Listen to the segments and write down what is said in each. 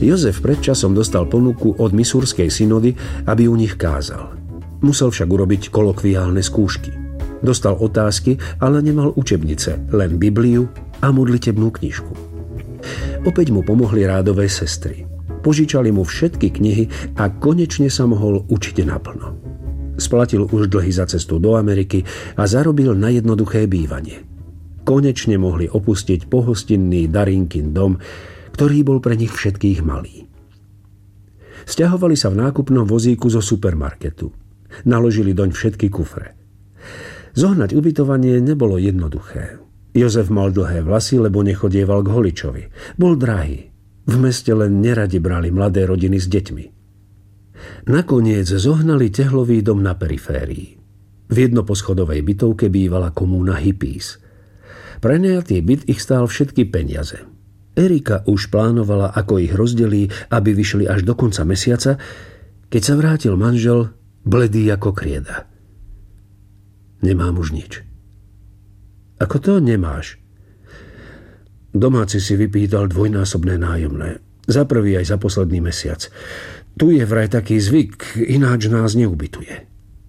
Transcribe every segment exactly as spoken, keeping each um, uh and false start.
Jozef pred časom dostal ponuku od misúrskej synody, aby u nich kázal. Musel však urobiť kolokviálne skúšky. Dostal otázky, ale nemal učebnice, len Bibliu a modlitebnú knižku. Opäť mu pomohli rádové sestry. Požičali mu všetky knihy a konečne sa mohol učiť naplno. Splatil už dlhy za cestu do Ameriky a zarobil na jednoduché bývanie. Konečne mohli opustiť pohostinný Darinkin dom, ktorý bol pre nich všetkých malý. Sťahovali sa v nákupnom vozíku zo supermarketu. Naložili doň všetky kufre. Zohnať ubytovanie nebolo jednoduché. Jozef mal dlhé vlasy, lebo nechodieval k holičovi. Bol drahý. V meste len neradi brali mladé rodiny s deťmi. Nakoniec zohnali tehlový dom na periférii. V jednoposchodovej bytovke bývala komúna hippies. Prenajatý byt ich stál všetky peniaze. Erika už plánovala, ako ich rozdelí, aby vyšli až do konca mesiaca, keď sa vrátil manžel, bledý ako krieda. Nemám už nič. Ako to nemáš? Domáci si vypýtal dvojnásobné nájomné. Za prvý aj za posledný mesiac. Tu je vraj taký zvyk, ináč nás neubytuje.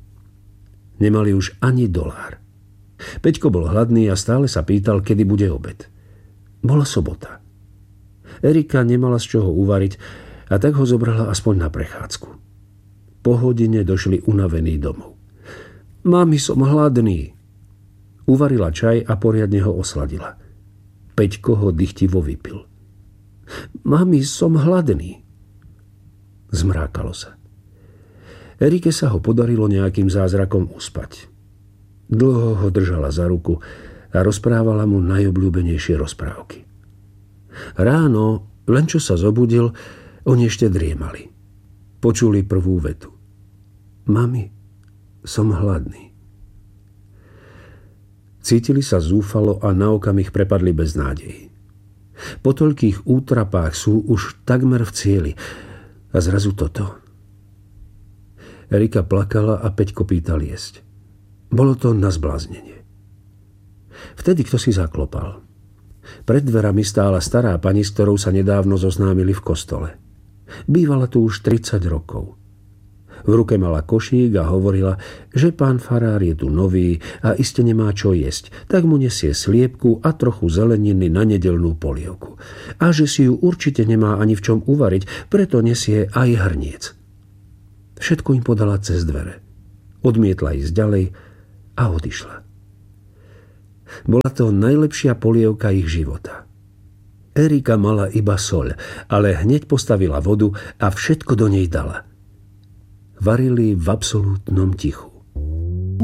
Nemali už ani dolár. Peťko bol hladný a stále sa pýtal, kedy bude obed. Bola sobota. Erika nemala z čoho uvariť a tak ho zobrala aspoň na prechádzku. Po hodine došli unavení domov. Mami, som hladný. Uvarila čaj a poriadne ho osladila. Peťko ho dychtivo vypil. Mami, som hladný. Zmrákalo sa. Erike sa ho podarilo nejakým zázrakom uspať. Dlho ho držala za ruku a rozprávala mu najobľúbenejšie rozprávky. Ráno, len čo sa zobudil, oni ešte driemali. Počuli prvú vetu. Mami, som hladný. Cítili sa zúfalo a na okamih prepadli bez nádeji. Po toľkých útrapách sú už takmer v cieli a zrazu toto. Erika plakala a Peťko pýtal jesť. Bolo to na zbláznenie. Vtedy kto si zaklopal. Pred dverami stála stará pani, s ktorou sa nedávno zoznámili v kostole. Bývala tu už tridsať rokov. V ruke mala košík a hovorila, že pán farár je tu nový a iste nemá čo jesť, tak mu nesie sliepku a trochu zeleniny na nedeľnú polievku. A že si ju určite nemá ani v čom uvariť, preto nesie aj hrniec. Všetko im podala cez dvere. Odmietla ísť ďalej a odišla. Bola to najlepšia polievka ich života. Erika mala iba soľ, ale hneď postavila vodu a všetko do nej dala. Varili v absolútnom tichu.